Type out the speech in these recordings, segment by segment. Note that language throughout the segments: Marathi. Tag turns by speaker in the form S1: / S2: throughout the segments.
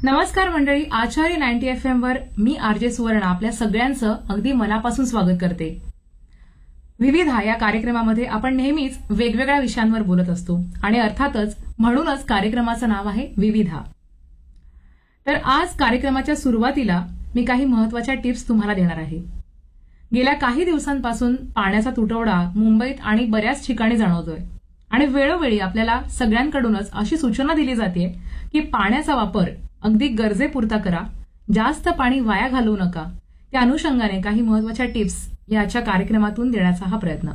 S1: नमस्कार मंडळी, आचार्य 90 FM वर मी आरजे सुवर्णा आपल्या सगळ्यांचं अगदी मनापासून स्वागत करते. विविधा या कार्यक्रमामध्ये आपण नेहमीच वेगवेगळ्या विषयांवर बोलत असतो आणि अर्थातच म्हणूनच कार्यक्रमाचं नाव आहे विविधा. तर आज कार्यक्रमाच्या सुरुवातीला मी काही महत्वाच्या टिप्स तुम्हाला देणार आहे. गेल्या काही दिवसांपासून पाण्याचा तुटवडा मुंबईत आणि बऱ्याच ठिकाणी जाणवतोय आणि वेळोवेळी आपल्याला सगळ्यांकडूनच अशी सूचना दिली जाते की पाण्याचा वापर अगदी गरजेपुरता करा, जास्त पाणी वाया घालवू नका. त्या अनुषंगाने काही महत्वाच्या टिप्स याच्या कार्यक्रमातून देण्याचा हा प्रयत्न.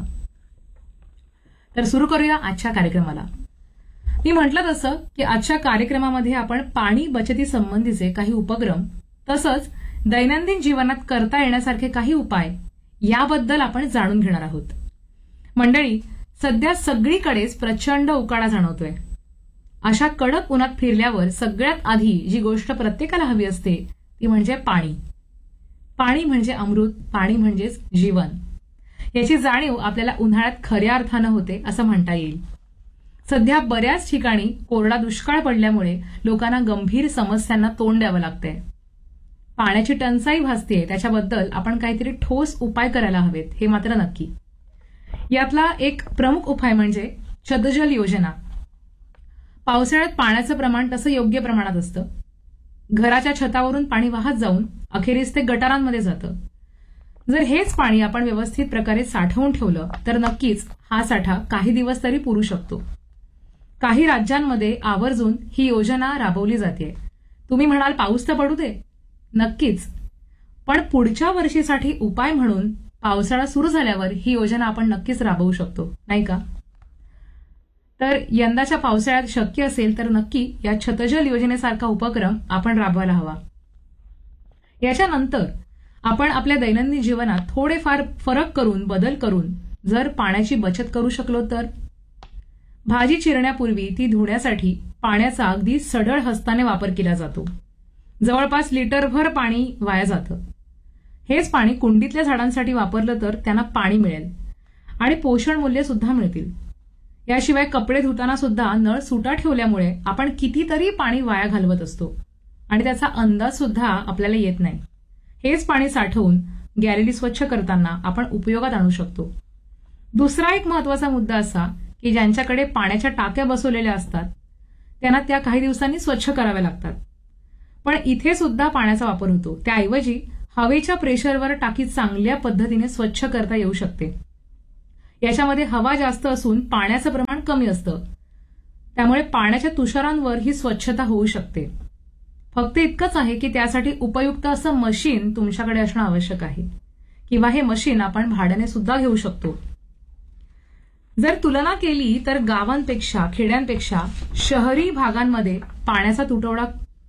S1: तर सुरू करूया आजच्या कार्यक्रमाला. मी म्हटलं तसं की आजच्या कार्यक्रमामध्ये आपण पाणी बचती संबंधीचे काही उपक्रम तसंच दैनंदिन जीवनात करता येण्यासारखे काही उपाय याबद्दल आपण जाणून घेणार आहोत. मंडळी, सध्या सगळीकडेच प्रचंड उकाडा जाणवतोय. अशा कडक उन्हात फिरल्यावर सगळ्यात आधी जी गोष्ट प्रत्येकाला हवी असते ती म्हणजे पाणी. पाणी म्हणजे अमृत, पाणी म्हणजेच जीवन. याची जाणीव आपल्याला उन्हाळ्यात खऱ्या अर्थानं होते असं म्हणता येईल. सध्या बऱ्याच ठिकाणी कोरडा दुष्काळ पडल्यामुळे लोकांना गंभीर समस्यांना तोंड द्यावं लागतंय. पाण्याची टंचाई भासतेय, त्याच्याबद्दल आपण काहीतरी ठोस उपाय करायला हवेत, हे मात्र नक्की. यातला एक प्रमुख उपाय म्हणजे छतजल योजना. पावसाळ्यात पाण्याचं प्रमाण तसं योग्य प्रमाणात असतं. घराच्या छतावरून पाणी वाहत जाऊन अखेरीस ते गटारांमध्ये जातं. जर हेच पाणी आपण व्यवस्थित प्रकारे साठवून ठेवलं तर नक्कीच हा साठा काही दिवस तरी पुरू शकतो. काही राज्यांमध्ये आवर्जून ही योजना राबवली जाते. तुम्ही म्हणाल पाऊस तर पडू दे. नक्कीच, पण पुढच्या वर्षीसाठी उपाय म्हणून पावसाळा सुरू झाल्यावर ही योजना आपण नक्कीच राबवू शकतो, नाही का? तर यंदाच्या पावसाळ्यात शक्य असेल तर नक्की या छतजल योजनेसारखा उपक्रम आपण राबवायला हवा. याच्यानंतर आपण आपल्या दैनंदिन जीवनात थोडेफार फरक करून बदल करून जर पाण्याची बचत करू शकलो तर भाजी चिरण्यापूर्वी ती धुण्यासाठी पाण्याचा अगदी सढळ हस्ताने वापर केला जातो. जवळपास लिटरभर पाणी वाया जातं. हेच पाणी कुंडीतल्या झाडांसाठी वापरलं तर त्यांना पाणी मिळेल आणि पोषण मूल्य सुद्धा मिळतील. याशिवाय कपडे धुताना सुद्धा नळ सुटा ठेवल्यामुळे आपण कितीतरी पाणी वाया घालवत असतो आणि त्याचा अंदाज सुद्धा आपल्याला येत नाही. हेच पाणी साठवून गॅलरी स्वच्छ करताना आपण उपयोगात आणू शकतो. दुसरा एक महत्वाचा मुद्दा असा की ज्यांच्याकडे पाण्याच्या टाक्या बसवलेल्या असतात त्यांना त्या काही दिवसांनी स्वच्छ कराव्या लागतात. पण इथे सुद्धा पाण्याचा वापर होतो. त्याऐवजी हवेच्या प्रेशरवर टाकी चांगल्या पद्धतीने स्वच्छ करता येऊ शकते. याच्यामध्ये हवा जास्त असून पाण्याचं प्रमाण कमी असतं, त्यामुळे पाण्याच्या तुषारांवर ही स्वच्छता होऊ शकते. फक्त इतकंच आहे की त्यासाठी उपयुक्त असं मशीन तुमच्याकडे असणं आवश्यक आहे किंवा हे मशीन आपण भाड्याने सुद्धा घेऊ शकतो. जर तुलना केली तर गावांपेक्षा खेड्यांपेक्षा शहरी भागांमध्ये पाण्याचा तुटवडा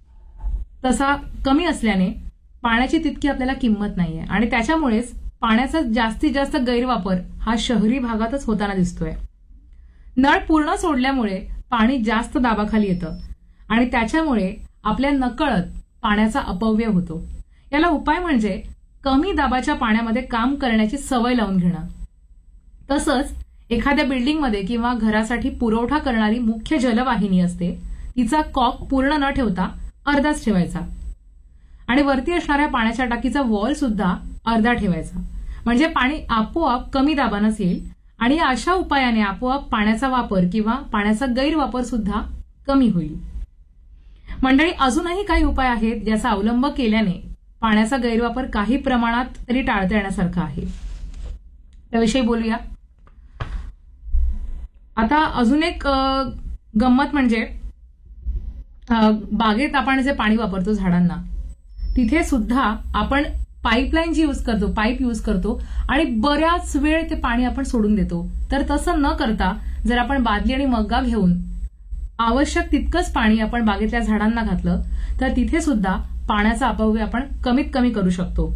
S1: तसा कमी असल्याने पाण्याची तितकी आपल्याला किंमत नाहीये आणि त्याच्यामुळेच पाण्याचा जास्तीत जास्त गैरवापर हा शहरी भागातच होताना दिसतोय. नळ पूर्ण सोडल्यामुळे पाणी जास्त दाबाखाली येतं आणि त्याच्यामुळे आपल्या नकळत पाण्याचा अपव्यय होतो. याला उपाय म्हणजे कमी दाबाच्या पाण्यामध्ये काम करण्याची सवय लावून घेणं. तसंच एखाद्या बिल्डिंगमध्ये किंवा घरासाठी पुरवठा करणारी मुख्य जलवाहिनी असते, तिचा कॉक पूर्ण न ठेवता अर्धाच ठेवायचा आणि वरती असणाऱ्या पाण्याच्या टाकीचा वॉल सुद्धा अर्धा ठेवायचा. म्हणजे पाणी आपोआप कमी दाबानच येईल आणि अशा उपायाने आपोआप पाण्याचा वापर किंवा पाण्याचा गैरवापर सुद्धा कमी होईल. मंडळी, अजूनही काही उपाय आहेत ज्याचा अवलंब केल्याने पाण्याचा गैरवापर काही प्रमाणात तरी टाळता येण्यासारखा आहे. त्याविषयी बोलूया. आता अजून एक गंमत म्हणजे बागेत आपण जे पाणी वापरतो झाडांना, तिथे सुद्धा आपण पाईपलाईन जी पाईप यूज करतो आणि बऱ्याच वेळ ते पाणी आपण सोडून देतो. तर तसं न करता जर आपण बादली आणि मग्गा घेऊन आवश्यक तितकंच पाणी आपण बागेतल्या झाडांना घातलं तर तिथे सुद्धा पाण्याचा अपव्यय आपण कमीत कमी करू शकतो.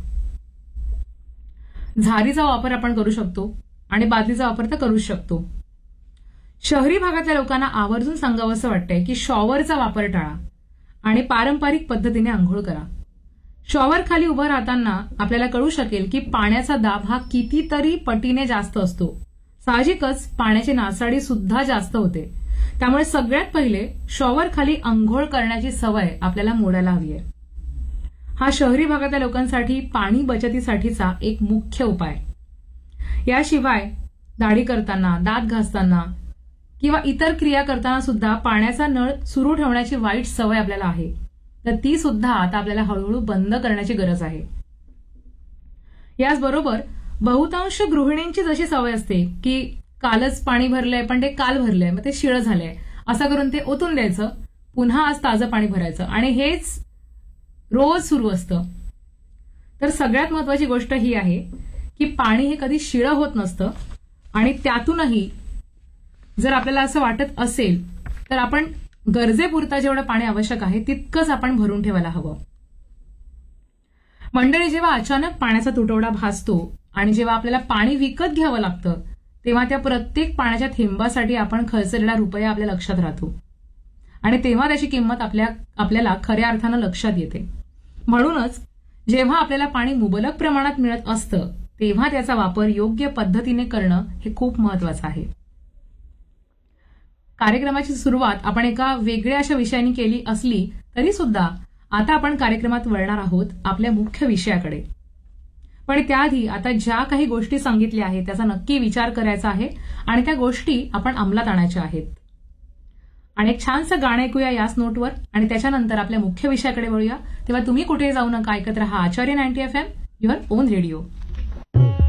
S1: झारीचा वापर आपण करू शकतो आणि बादलीचा वापर तर करूच शकतो. शहरी भागातल्या लोकांना आवर्जून सांगावंसं वाटतंय की शॉवरचा वापर टाळा आणि पारंपरिक पद्धतीने आंघोळ करा. शॉवर खाली उभं राहताना आपल्याला कळू शकेल की पाण्याचा दाब हा कितीतरी पटीने जास्त असतो. साहजिकच पाण्याची नासाडी सुद्धा जास्त होते. त्यामुळे सगळ्यात पहिले शॉवर खाली अंघोळ करण्याची सवय आपल्याला मोडायला हवी आहे. हा शहरी भागातल्या लोकांसाठी पाणी बचतीसाठीचा एक मुख्य उपाय. याशिवाय दाढी करताना, दात घासताना किंवा इतर क्रिया करताना सुद्धा पाण्याचा नळ सुरू ठेवण्याची वाईट सवय आपल्याला आहे. तर ती सुद्धा आता आपल्याला हळूहळू बंद करण्याची गरज आहे. याचबरोबर बहुतांश गृहिणींची जशी सवय असते की कालच पाणी भरलंय पण ते काल भरलंय, मग ते शिळं झालंय, असं करून ते ओतून द्यायचं, पुन्हा आज ताजं पाणी भरायचं आणि हेच रोज सुरू असतं. तर सगळ्यात महत्वाची गोष्ट ही आहे की पाणी हे कधी शिळं होत नसतं आणि त्यातूनही जर आपल्याला असं वाटत असेल तर आपण गरजेपुरता जेवढं पाणी आवश्यक आहे तितकंच आपण भरून ठेवायला हवं. मंडळी, जेव्हा अचानक पाण्याचा तुटवडा भासतो आणि जेव्हा आपल्याला पाणी विकत घ्यावं लागतं तेव्हा त्या प्रत्येक पाण्याच्या थेंबासाठी आपण खर्चलेला रुपया आपल्या लक्षात राहतो आणि तेव्हा त्याची किंमत आपल्याला खऱ्या अर्थानं लक्षात येते. म्हणूनच जेव्हा आपल्याला पाणी मुबलक प्रमाणात मिळत असतं तेव्हा त्याचा वापर योग्य पद्धतीने करणं हे खूप महत्वाचं आहे. कार्यक्रमाची सुरुवात आपण एका वेगळ्या अशा विषयाने केली असली तरी सुद्धा आता आपण कार्यक्रमात वळणार आहोत आपल्या मुख्य विषयाकडे. पण त्याआधी आता ज्या काही गोष्टी सांगितल्या आहेत त्याचा नक्की विचार करायचा आहे आणि त्या गोष्टी आपण अंमलात आणायच्या आहेत. आणि एक छानसं गाणं ऐकूया याच नोटवर आणि त्याच्यानंतर आपल्या मुख्य विषयाकडे वळूया. तेव्हा तुम्ही कुठेही जाऊ नका, ऐकत रहा आचार्य 90 FM, युअर ओन रेडिओ.